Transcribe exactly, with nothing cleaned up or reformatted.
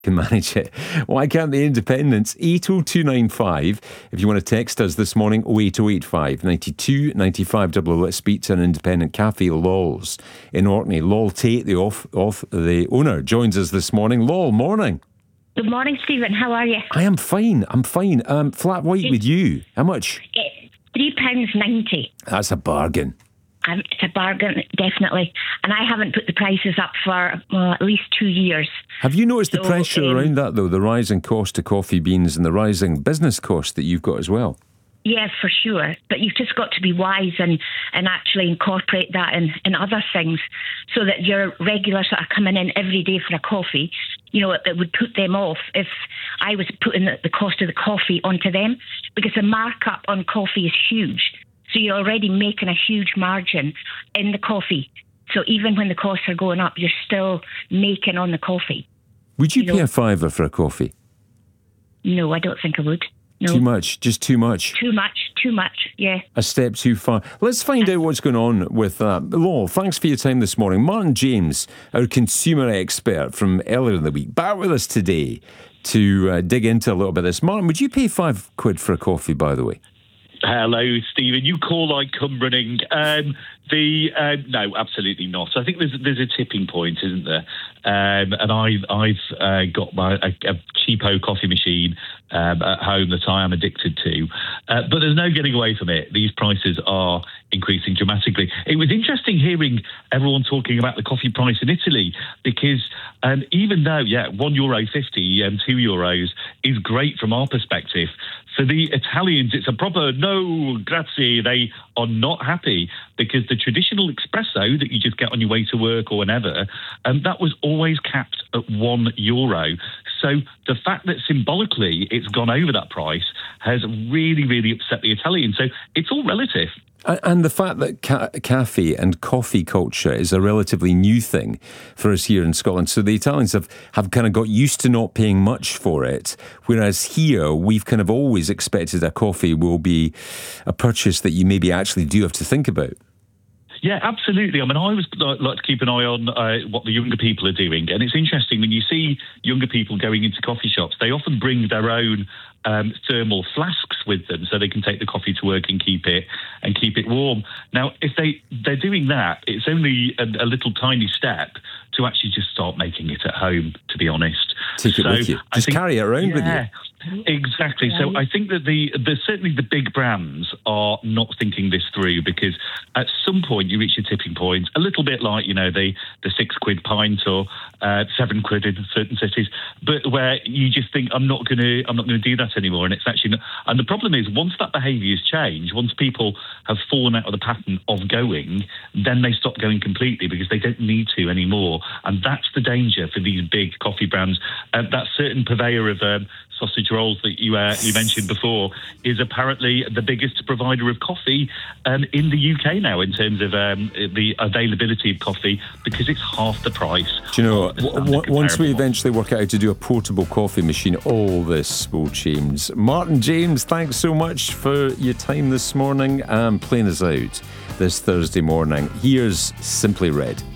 can manage it. Why can't the independents? eight oh two nine five. If you want to text us this morning, oh eight oh eight five, ninety-two, ninety-five double oh. Let's speak to an independent cafe, Lol's in Orkney. Lol Tate, the off, off the owner, joins us this morning. Lol, morning. Good morning, Stephen. How are you? I am fine. I'm fine. Um, flat white with you. How much? Three pounds ninety. That's a bargain. Um, it's a bargain, definitely. And I haven't put the prices up for well, at least two years. Have you noticed so, the pressure um, around that, though? The rising cost of coffee beans and the rising business cost that you've got as well? Yeah, for sure. But you've just got to be wise and, and actually incorporate that in, in other things so that your regulars that are coming in every day for a coffee, you know, it would put them off if I was putting the, the cost of the coffee onto them, because the markup on coffee is huge. So you're already making a huge margin in the coffee. So even when the costs are going up, you're still making on the coffee. Would you, you pay know? a fiver for a coffee? No, I don't think I would. No. Too much? Just too much? Too much, too much, yeah. A step too far. Let's find out what's going on with that. Lol, thanks for your time this morning. Martin James, our consumer expert from earlier in the week, back with us today to uh, dig into a little bit of this. Martin, would you pay five quid for a coffee, by the way? Hello, Stephen. You call, I come running. Um, the uh, no, absolutely not. I think there's there's a tipping point, isn't there? Um, and I, I've uh, got my a, a cheapo coffee machine um, at home that I am addicted to, uh, but there's no getting away from it. These prices are increasing dramatically. It was interesting hearing everyone talking about the coffee price in Italy, because um, even though, yeah, one euro fifty and two euros is great from our perspective, for the Italians, it's a proper no, grazie. They are not happy because the traditional espresso that you just get on your way to work or whenever, um, that was always capped at one euro. So the fact that symbolically it's gone over that price has really, really upset the Italians. So it's all relative. And the fact that ca- cafe and coffee culture is a relatively new thing for us here in Scotland. So the Italians have, have kind of got used to not paying much for it, whereas here we've kind of always expected a coffee will be a purchase that you maybe actually do have to think about. Yeah, absolutely. I mean, I always like to keep an eye on uh, what the younger people are doing. And it's interesting when you see younger people going into coffee shops, they often bring their own um, thermal flasks with them so they can take the coffee to work and keep it and keep it warm. Now, if they, they're doing that, it's only a, a little tiny step to actually just start making it at home, to be honest. Take it so with you. Just think, carry it around yeah, with you. Exactly. So I think that the, the certainly the big brands are not thinking this through, because at some point you reach a tipping point, a little bit like, you know, the, the six quid pint or uh, seven quid in certain cities, but where you just think, I'm not going to I'm not going to do that anymore. And it's actually not, and the problem is, once that behaviour has changed, once people have fallen out of the pattern of going, then they stop going completely because they don't need to anymore. And that's the danger for these big coffee brands. Uh, that certain purveyor of um, sausage rolls that you uh, you mentioned before is apparently the biggest provider of coffee um, in the U K now in terms of um, the availability of coffee, because it's half the price. Do you know, w- w- once we eventually work out how to do a portable coffee machine, all this will change. Martin James, thanks so much for your time this morning and playing us out this Thursday morning. Here's Simply Red.